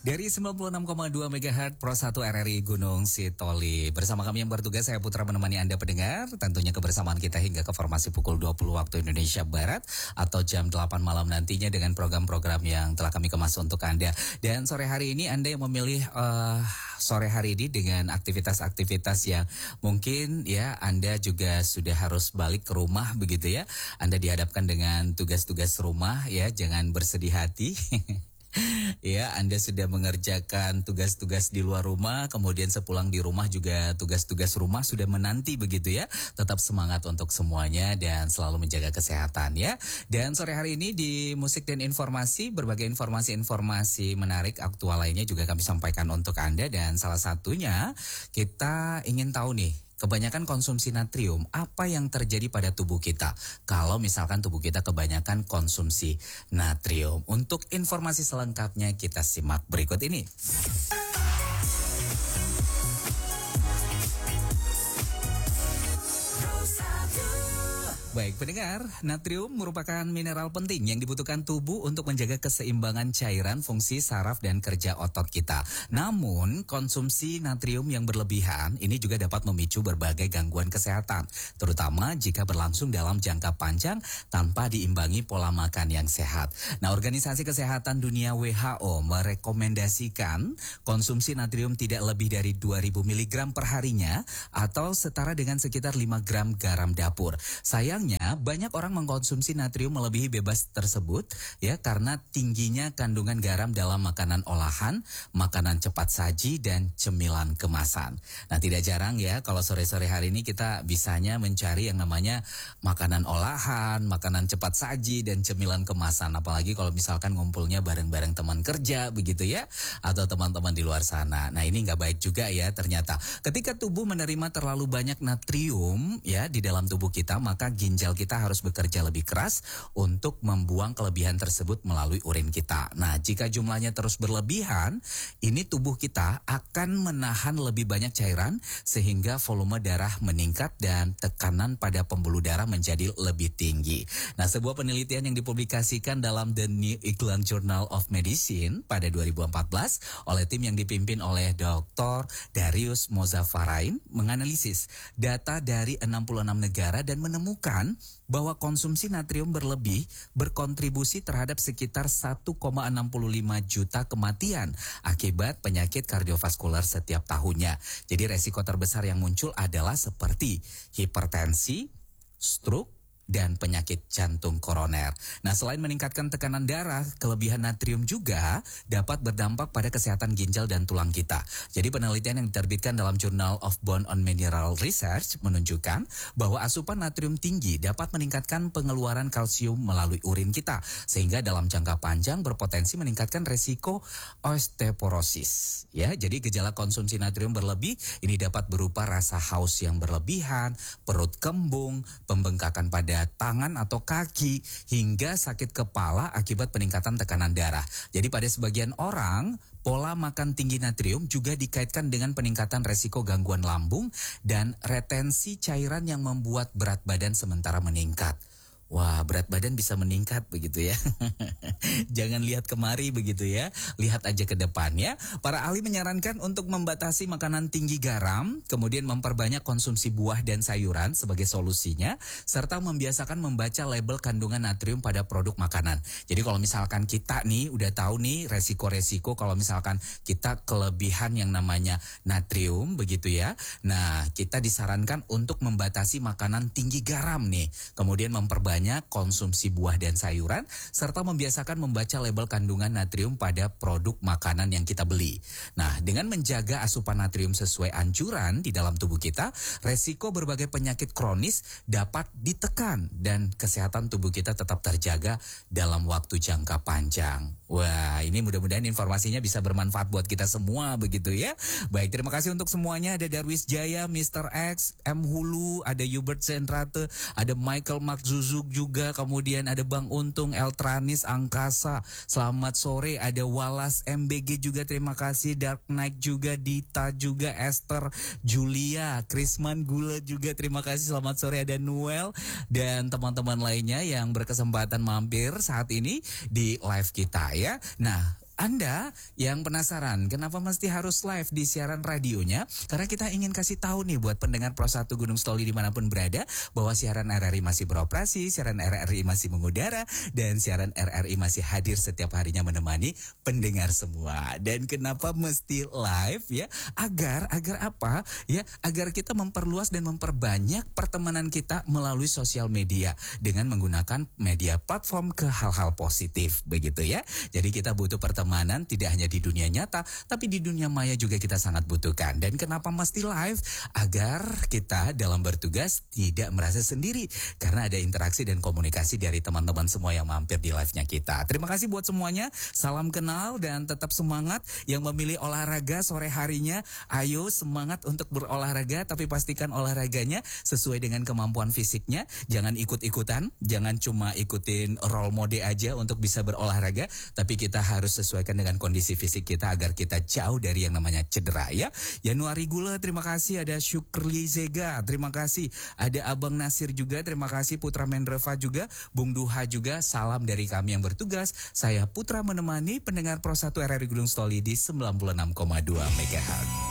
Dari 96,2 MHz Pro 1 RRI Gunung Sitoli. Bersama kami yang bertugas, saya Putra menemani Anda pendengar. Tentunya kebersamaan kita hingga ke formasi pukul 20 waktu Indonesia Barat atau jam 8 malam nantinya dengan program-program yang telah kami kemas untuk Anda. Dan sore hari ini Anda yang memilih sore hari ini dengan aktivitas-aktivitas yang mungkin ya Anda juga sudah harus balik ke rumah begitu ya. Anda dihadapkan dengan tugas-tugas rumah ya, jangan bersedih hati. Ya, Anda sudah mengerjakan tugas-tugas di luar rumah, kemudian sepulang di rumah juga tugas-tugas rumah sudah menanti begitu ya. Tetap semangat untuk semuanya dan selalu menjaga kesehatan ya. Dan sore hari ini di Musik dan Informasi, berbagai informasi-informasi menarik aktual lainnya juga kami sampaikan untuk Anda. Dan salah satunya kita ingin tahu nih, kebanyakan konsumsi natrium, apa yang terjadi pada tubuh kita kalau misalkan tubuh kita kebanyakan konsumsi natrium? Untuk informasi selengkapnya kita simak berikut ini. Baik pendengar, natrium merupakan mineral penting yang dibutuhkan tubuh untuk menjaga keseimbangan cairan, fungsi saraf, dan kerja otot kita. Namun, konsumsi natrium yang berlebihan ini juga dapat memicu berbagai gangguan kesehatan, terutama jika berlangsung dalam jangka panjang tanpa diimbangi pola makan yang sehat. Nah, Organisasi Kesehatan Dunia WHO merekomendasikan konsumsi natrium tidak lebih dari 2000 mg per harinya atau setara dengan sekitar 5 gram garam dapur. Sayangnya banyak orang mengkonsumsi natrium melebihi bebas tersebut ya karena tingginya kandungan garam dalam makanan olahan, makanan cepat saji, dan cemilan kemasan. Nah, tidak jarang ya kalau sore-sore hari ini kita bisanya mencari yang namanya makanan olahan, makanan cepat saji, dan cemilan kemasan. Apalagi kalau misalkan ngumpulnya bareng-bareng teman kerja begitu ya, atau teman-teman di luar sana. Nah, ini nggak baik juga ya ternyata. Ketika tubuh menerima terlalu banyak natrium ya di dalam tubuh kita, maka ginjal kita harus bekerja lebih keras untuk membuang kelebihan tersebut melalui urin kita. Nah, jika jumlahnya terus berlebihan, ini tubuh kita akan menahan lebih banyak cairan sehingga volume darah meningkat dan tekanan pada pembuluh darah menjadi lebih tinggi. Nah, sebuah penelitian yang dipublikasikan dalam The New England Journal of Medicine pada 2014 oleh tim yang dipimpin oleh Dr. Darius Mozaffarain menganalisis data dari 66 negara dan menemukan bahwa konsumsi natrium berlebih berkontribusi terhadap sekitar 1,65 juta kematian akibat penyakit kardiovaskular setiap tahunnya. Jadi resiko terbesar yang muncul adalah seperti hipertensi, stroke, dan penyakit jantung koroner. Nah, selain meningkatkan tekanan darah, kelebihan natrium juga dapat berdampak pada kesehatan ginjal dan tulang kita. Jadi penelitian yang diterbitkan dalam Journal of Bone on Mineral Research menunjukkan bahwa asupan natrium tinggi dapat meningkatkan pengeluaran kalsium melalui urin kita, sehingga dalam jangka panjang berpotensi meningkatkan resiko osteoporosis. Ya, jadi gejala konsumsi natrium berlebih ini dapat berupa rasa haus yang berlebihan, perut kembung, pembengkakan pada tangan atau kaki, hingga sakit kepala akibat peningkatan tekanan darah. Jadi pada sebagian orang, pola makan tinggi natrium juga dikaitkan dengan peningkatan resiko gangguan lambung dan retensi cairan yang membuat berat badan sementara meningkat. Wah, berat badan bisa meningkat begitu ya. Jangan lihat kemari begitu ya. Lihat aja ke depan ya. Para ahli menyarankan untuk membatasi makanan tinggi garam, kemudian memperbanyak konsumsi buah dan sayuran sebagai solusinya, serta membiasakan membaca label kandungan natrium pada produk makanan. Jadi kalau misalkan kita nih udah tahu nih resiko-resiko kalau misalkan kita kelebihan yang namanya natrium begitu ya. Nah, kita disarankan untuk membatasi makanan tinggi garam nih. Kemudian memperbanyak konsumsi buah dan sayuran, serta membiasakan membaca label kandungan natrium pada produk makanan yang kita beli. Nah, dengan menjaga asupan natrium sesuai anjuran di dalam tubuh kita, resiko berbagai penyakit kronis dapat ditekan dan kesehatan tubuh kita tetap terjaga dalam waktu jangka panjang. Wah, ini mudah-mudahan informasinya bisa bermanfaat buat kita semua begitu ya. Baik, terima kasih untuk semuanya. Ada Darwis Jaya, Mr. X, M. Hulu, ada Hubert Sentrate, ada Michael Mark Zuzuk juga, kemudian ada Bang Untung, Eltranis, Angkasa, selamat sore, ada Wallace MBG juga, terima kasih, Dark Knight juga, Dita juga, Esther, Julia, Krisman Gula juga, terima kasih, selamat sore, ada Noel, dan teman-teman lainnya yang berkesempatan mampir saat ini di live kita ya. Nah, Anda yang penasaran kenapa mesti harus live di siaran radionya? Karena kita ingin kasih tahu nih buat pendengar Pro 1 Gunung Stoli dimanapun berada bahwa siaran RRI masih beroperasi, siaran RRI masih mengudara, dan siaran RRI masih hadir setiap harinya menemani pendengar semua. Dan kenapa mesti live ya? Agar apa? Ya, agar kita memperluas dan memperbanyak pertemanan kita melalui sosial media dengan menggunakan media platform ke hal-hal positif begitu ya. Jadi kita butuh pertemanan tidak hanya di dunia nyata, tapi di dunia maya juga kita sangat butuhkan. Dan kenapa mesti live? Agar kita dalam bertugas tidak merasa sendiri, karena ada interaksi dan komunikasi dari teman-teman semua yang mampir di live-nya kita. Terima kasih buat semuanya, salam kenal dan tetap semangat yang memilih olahraga sore harinya. Ayo semangat untuk berolahraga, tapi pastikan olahraganya sesuai dengan kemampuan fisiknya. Jangan ikut-ikutan, jangan cuma ikutin role mode aja untuk bisa berolahraga, tapi kita harus sesuaikan dengan kondisi fisik kita agar kita jauh dari yang namanya cedera ya. Januari Gula, terima kasih. Ada Syukri Zega, terima kasih. Ada Abang Nasir juga, terima kasih. Putra Mendreva juga, Bung Duha juga. Salam dari kami yang bertugas. Saya Putra menemani pendengar Pro 1 RRI Gunung Stoli di 96,2 MHz.